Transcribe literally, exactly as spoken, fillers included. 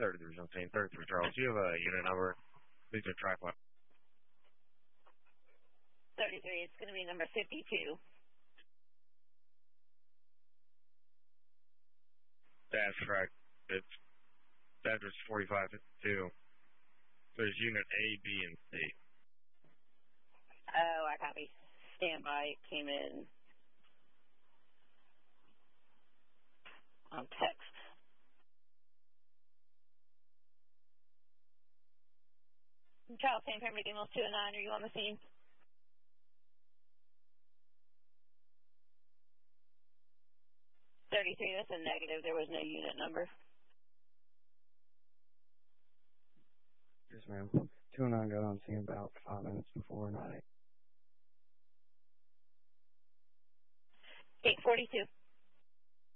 thirty-three on scene. thirty-three Charles. Do you have a unit number? Please do track one. thirty-three. It's going to be number fifty-two. That's correct. It's address forty-five fifty-two. There's unit A, B, and C. Oh, I copy. Standby came in on text. Child San Paramedic Emails two and nine, are you on the scene? thirty-three, that's a negative. There was no unit number. Yes, ma'am. two and nine got on scene about five minutes before nine. eight forty-two.